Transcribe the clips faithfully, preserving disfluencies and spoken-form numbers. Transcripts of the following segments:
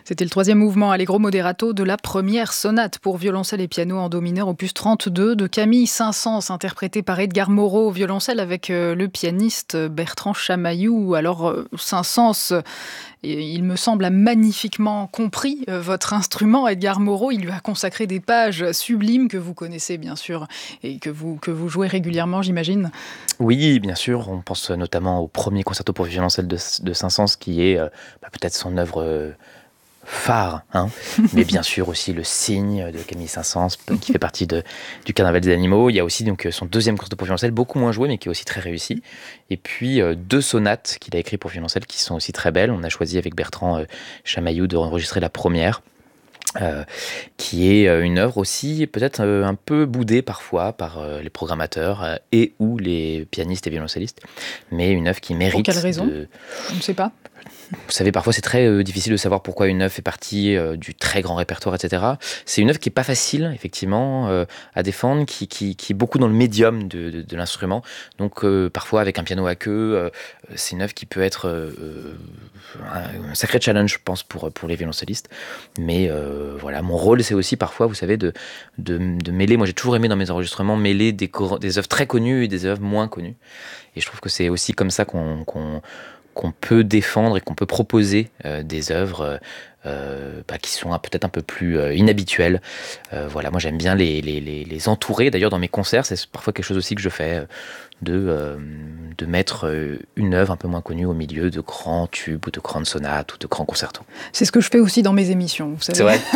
C'était le troisième mouvement Allegro moderato de la première sonate pour violoncelle et piano en do mineur opus trente-deux de Camille Saint-Saëns, interprété par Edgar Moreau au violoncelle avec euh, le pianiste Bertrand Chamaillou. Alors euh, Saint-Saëns, euh, il me semble, a magnifiquement compris euh, votre instrument. Edgar Moreau, il lui a consacré des pages sublimes que vous connaissez bien sûr et que vous, que vous jouez régulièrement, j'imagine. Oui, bien sûr. On pense notamment au premier concerto pour violoncelle de, de Saint-Saëns, qui est euh, bah, peut-être son œuvre euh, phare, hein. Mais bien sûr aussi le Cygne de Camille Saint-Saëns, qui fait partie de, du Carnaval des animaux. Il y a aussi donc son deuxième concerto pour violoncelle, beaucoup moins joué, mais qui est aussi très réussi. Et puis euh, deux sonates qu'il a écrites pour violoncelle, qui sont aussi très belles. On a choisi avec Bertrand euh, Chamaillou d'enregistrer la première. Euh, qui est euh, une œuvre aussi peut-être euh, un peu boudée parfois par euh, les programmateurs euh, et ou les pianistes et violoncellistes, mais une œuvre qui mérite. Pour quelle raison de... On ne sait pas. Vous savez, parfois c'est très euh, difficile de savoir pourquoi une œuvre fait partie euh, du très grand répertoire, et cetera. C'est une œuvre qui n'est pas facile, effectivement, euh, à défendre, qui, qui, qui est beaucoup dans le médium de, de, de l'instrument. Donc euh, parfois avec un piano à queue, euh, c'est une œuvre qui peut être euh, un, un sacré challenge, je pense, pour, pour les violoncellistes. Mais euh, voilà, mon rôle, c'est aussi parfois, vous savez, de, de, de mêler. Moi, j'ai toujours aimé dans mes enregistrements mêler des, des œuvres très connues et des œuvres moins connues. Et je trouve que c'est aussi comme ça qu'on... qu'on qu'on peut défendre et qu'on peut proposer euh, des œuvres euh, bah, qui sont peut-être un peu plus euh, inhabituelles. Euh, voilà, moi j'aime bien les, les, les, les entourer. D'ailleurs, dans mes concerts, c'est parfois quelque chose aussi que je fais, euh, de, euh, de mettre euh, une œuvre un peu moins connue au milieu de grands tubes ou de grandes sonates ou de grands concertos. C'est ce que je fais aussi dans mes émissions, vous savez. C'est vrai.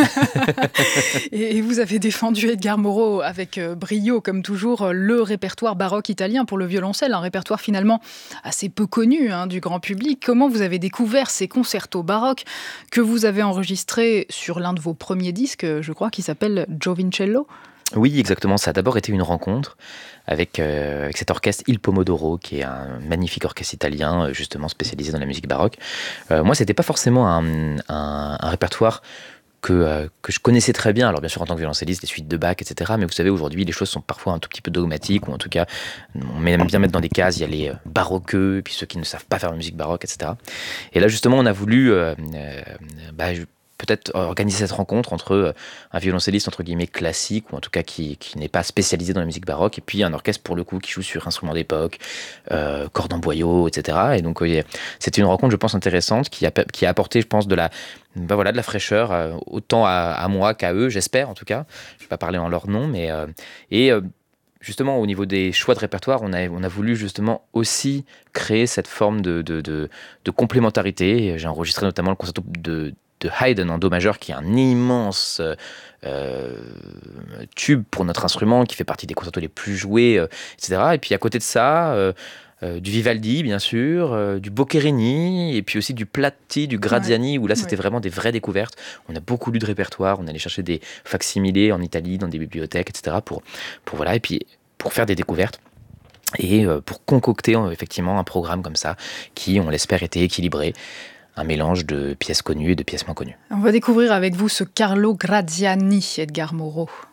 et, et vous avez défendu Edgar Moreau avec euh, brio, comme toujours, le répertoire baroque italien pour le violoncelle, un répertoire finalement assez peu connu hein, du grand public. Comment vous avez découvert ces concertos baroques que vous avez enregistrés sur l'un de vos premiers disques, je crois, qui s'appelle Giovincello ? Oui, exactement. Ça a d'abord été une rencontre avec, euh, avec cet orchestre Il Pomodoro, qui est un magnifique orchestre italien, justement spécialisé dans la musique baroque. Euh, moi, c'était pas forcément un, un, un répertoire que, euh, que je connaissais très bien. Alors bien sûr, en tant que violoncelliste, les suites de Bach, et cetera. Mais vous savez, aujourd'hui, les choses sont parfois un tout petit peu dogmatiques, ou en tout cas, on aime bien mettre dans des cases. Il y a les baroqueux, et puis ceux qui ne savent pas faire de musique baroque, et cetera. Et là, justement, on a voulu... Euh, euh, bah, peut-être organiser cette rencontre entre un violoncelliste entre guillemets classique, ou en tout cas qui, qui n'est pas spécialisé dans la musique baroque, et puis un orchestre pour le coup qui joue sur instruments d'époque, euh, cordes en boyau, et cetera. Et donc euh, c'était une rencontre, je pense, intéressante qui a, qui a apporté, je pense, de la, ben voilà, de la fraîcheur, euh, autant à, à moi qu'à eux, j'espère en tout cas. Je ne vais pas parler en leur nom, mais euh, et euh, justement, au niveau des choix de répertoire, on a, on a voulu justement aussi créer cette forme de, de, de, de complémentarité. J'ai enregistré notamment le concerto de de Haydn en do majeur, qui est un immense euh, tube pour notre instrument, qui fait partie des concertos les plus joués, euh, et cetera. Et puis à côté de ça, euh, euh, du Vivaldi, bien sûr, euh, du Boccherini, et puis aussi du Platti, du Graziani, ouais. Où là, c'était ouais. vraiment des vraies découvertes. On a beaucoup lu de répertoire, on allait chercher des facsimilés en Italie, dans des bibliothèques, et cetera, pour, pour, voilà, et puis pour faire des découvertes. Et euh, pour concocter euh, effectivement un programme comme ça, qui, on l'espère, était équilibré. Un mélange de pièces connues et de pièces moins connues. On va découvrir avec vous ce Carlo Graziani, Edgar Moreau.